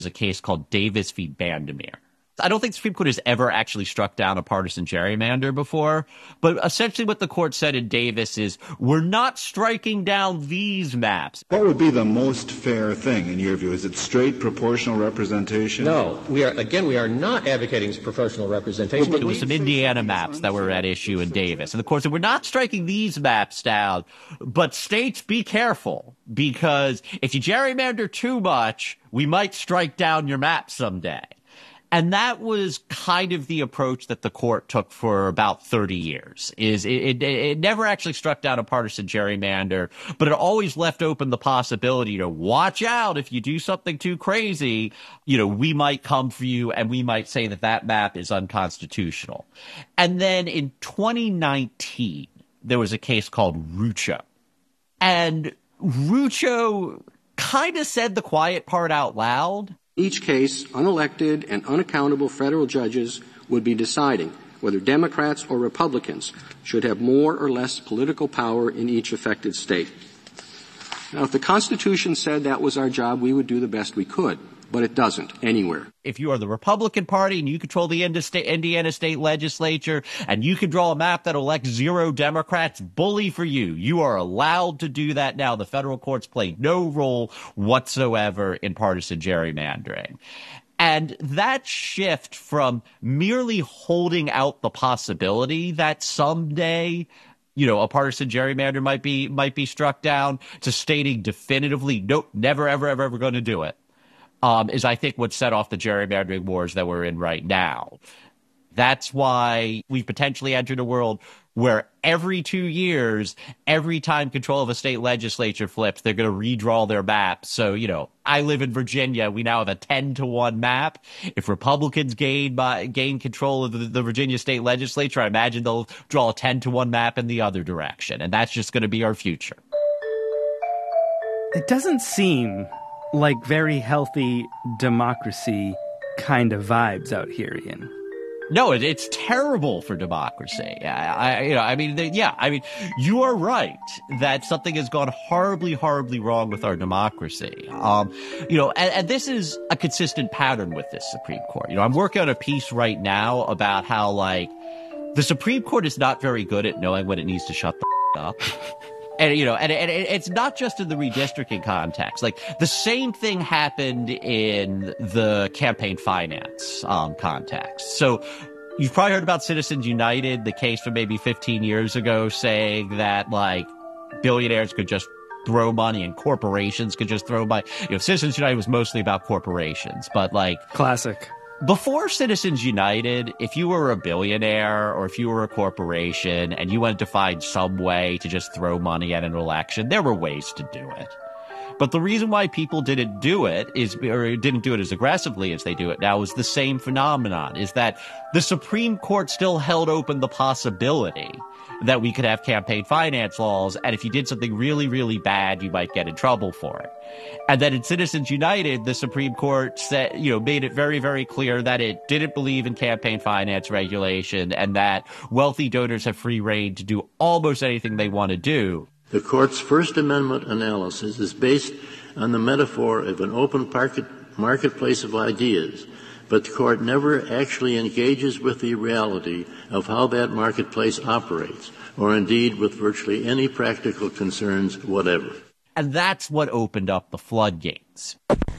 There's a case called Davis v. Bandemere. I don't think the Supreme Court has ever actually struck down a partisan gerrymander before, but essentially what the court said in Davis is, we're not striking down these maps. What would be the most fair thing, in your view? Is it straight proportional representation? No. We are not advocating proportional representation. There was some Indiana maps that were at issue in Davis. And the court said, we're not striking these maps down, but states, be careful, because if you gerrymander too much, we might strike down your map someday. And that was kind of the approach that the court took for about 30 years. It never actually struck down a partisan gerrymander, but it always left open the possibility to watch out. If you do something too crazy, we might come for you and we might say that map is unconstitutional. And then in 2019, there was a case called Rucho. And Rucho kind of said the quiet part out loud. Each case, unelected and unaccountable federal judges would be deciding whether Democrats or Republicans should have more or less political power in each affected state. Now, if the Constitution said that was our job, we would do the best we could. But it doesn't anywhere. If you are the Republican Party and you control the Indiana state legislature and you can draw a map that elects 0 Democrats, bully for you. You are allowed to do that now. The federal courts play no role whatsoever in partisan gerrymandering. And that shift from merely holding out the possibility that someday a partisan gerrymander might be struck down to stating definitively, nope, never, ever, ever, ever going to do it. Is I think what set off the gerrymandering wars that we're in right now. That's why we've potentially entered a world where every 2 years, every time control of a state legislature flips, they're going to redraw their map. So, I live in Virginia. We now have a 10-to-1 map. If Republicans gain control of the Virginia state legislature, I imagine they'll draw a 10-to-1 map in the other direction. And that's just going to be our future. It doesn't seem like very healthy democracy kind of vibes out here, Ian. No, it's terrible for democracy. You are right that something has gone horribly, horribly wrong with our democracy. And this is a consistent pattern with this Supreme Court. I'm working on a piece right now about how, the Supreme Court is not very good at knowing when it needs to shut the up. And, and it's not just in the redistricting context. The same thing happened in the campaign finance context. So you've probably heard about Citizens United, the case from maybe 15 years ago, saying that, billionaires could just throw money and corporations could just throw money. Citizens United was mostly about corporations, but Classic. Before Citizens United, if you were a billionaire or if you were a corporation and you wanted to find some way to just throw money at an election, there were ways to do it. But the reason why people didn't do it didn't do it as aggressively as they do it now is the same phenomenon, is that the Supreme Court still held open the possibility that we could have campaign finance laws, and if you did something really, really bad, you might get in trouble for it. And then in Citizens United, the Supreme Court said, made it very, very clear that it didn't believe in campaign finance regulation and that wealthy donors have free rein to do almost anything they want to do. The Court's First Amendment analysis is based on the metaphor of an open marketplace of ideas, but the Court never actually engages with the reality of how that marketplace operates, or indeed with virtually any practical concerns whatever. And that's what opened up the floodgates.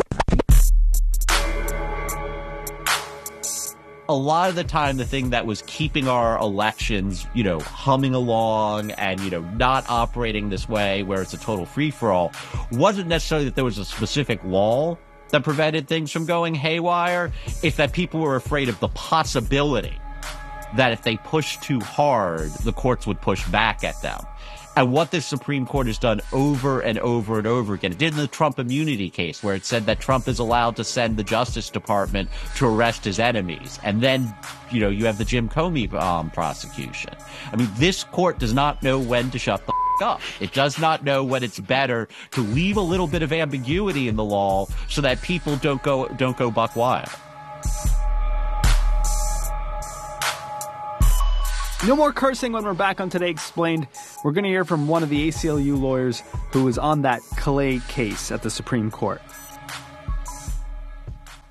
A lot of the time, the thing that was keeping our elections, humming along and, not operating this way where it's a total free-for-all wasn't necessarily that there was a specific law that prevented things from going haywire. It's that people were afraid of the possibility that if they pushed too hard, the courts would push back at them. And what the Supreme Court has done over and over and over again, it did in the Trump immunity case where it said that Trump is allowed to send the Justice Department to arrest his enemies. And then, you have the Jim Comey prosecution. This court does not know when to shut the up. It does not know when it's better to leave a little bit of ambiguity in the law so that people don't go buck wild. No more cursing when we're back on Today Explained. We're going to hear from one of the ACLU lawyers who was on that Calais case at the Supreme Court.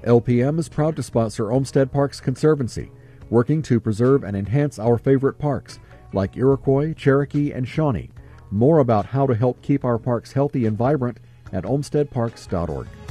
LPM is proud to sponsor Olmsted Parks Conservancy, working to preserve and enhance our favorite parks, like Iroquois, Cherokee, and Shawnee. More about how to help keep our parks healthy and vibrant at olmstedparks.org.